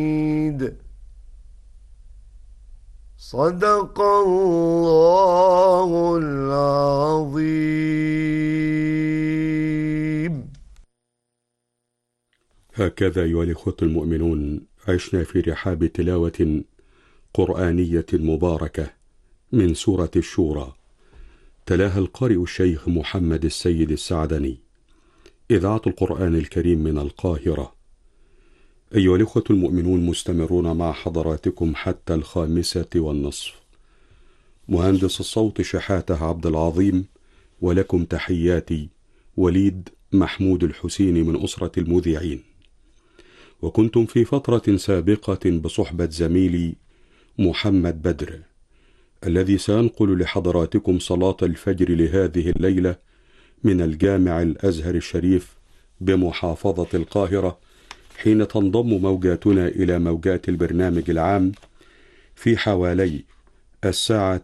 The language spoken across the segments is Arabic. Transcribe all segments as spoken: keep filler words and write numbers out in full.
صدق الله العظيم. هكذا أيها الإخوة المؤمنون عشنا في رحاب تلاوة قرآنية مباركة من سورة الشورى، تلاها القارئ الشيخ محمد السيد السعدني، إذاعة القرآن الكريم من القاهرة. أيها الإخوة المؤمنون، مستمرون مع حضراتكم حتى الخامسة والنصف. مهندس الصوت شحاته عبد العظيم، ولكم تحياتي وليد محمود الحسيني من أسرة المذيعين. وكنتم في فترة سابقة بصحبة زميلي محمد بدر، الذي سينقل لحضراتكم صلاة الفجر لهذه الليلة من الجامع الأزهر الشريف بمحافظة القاهرة، حين تنضم موجاتنا إلى موجات البرنامج العام في حوالي الساعة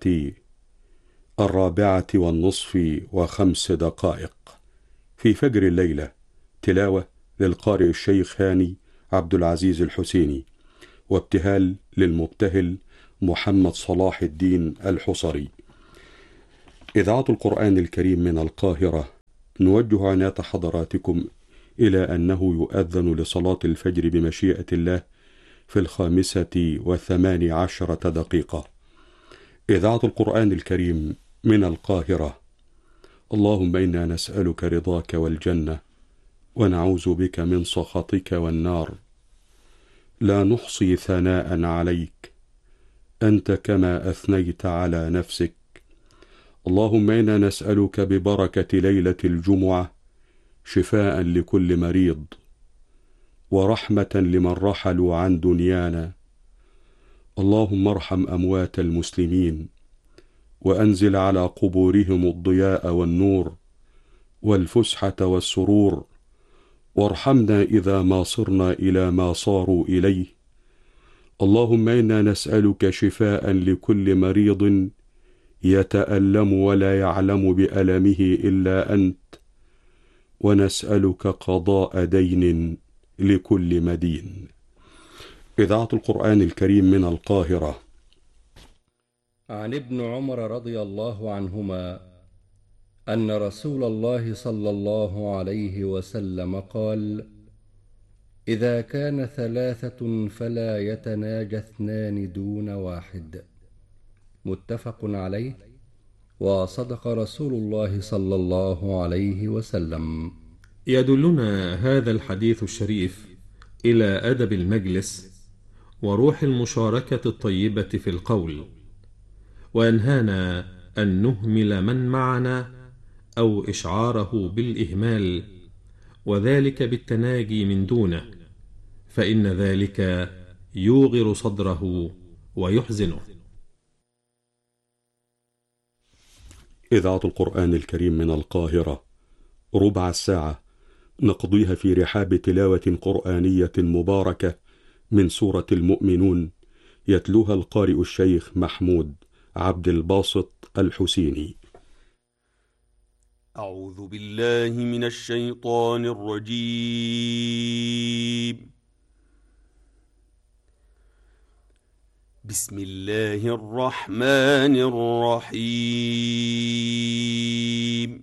الرابعة والنصف وخمس دقائق في فجر الليلة، تلاوة للقارئ الشيخ هاني عبد العزيز الحسيني، وابتهال للمبتهل محمد صلاح الدين الحصري. إذاعة القرآن الكريم من القاهرة، نوجه عناية حضراتكم إلى أنه يؤذن لصلاة الفجر بمشيئة الله في الخامسة وثمان عشرة دقيقة. إذاعة القرآن الكريم من القاهرة. اللهم إنا نسألك رضاك والجنة، ونعوذ بك من سخطك والنار. لا نحصي ثناء عليك، أنت كما أثنيت على نفسك. اللهم إنا نسألك ببركة ليلة الجمعة شفاء لكل مريض، ورحمة لمن رحلوا عن دنيانا. اللهم ارحم أموات المسلمين، وأنزل على قبورهم الضياء والنور والفسحة والسرور، وارحمنا إذا ما صرنا إلى ما صاروا إليه. اللهم إنا نسألك شفاء لكل مريض يتألم ولا يعلم بألمه إلا أنت، ونسألك قضاء دين لكل مدين. إذاعة القرآن الكريم من القاهرة. عن ابن عمر رضي الله عنهما أن رسول الله صلى الله عليه وسلم قال: إذا كان ثلاثة فلا يتناجى اثنان دون واحد. متفق عليه. وصدق رسول الله صلى الله عليه وسلم. يدلنا هذا الحديث الشريف إلى أدب المجلس وروح المشاركة الطيبة في القول، وينهانا أن نهمل من معنا أو إشعاره بالإهمال، وذلك بالتناجي من دونه، فإن ذلك يوغر صدره ويحزنه. إذاعة القرآن الكريم من القاهرة، ربع الساعة نقضيها في رحاب تلاوة قرآنية مباركة من سورة المؤمنون، يتلوها القارئ الشيخ محمود عبد الباسط الحسيني. أعوذ بالله من الشيطان الرجيم. بسم الله الرحمن الرحيم.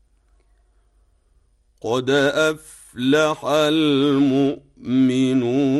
قد أفلح المؤمنون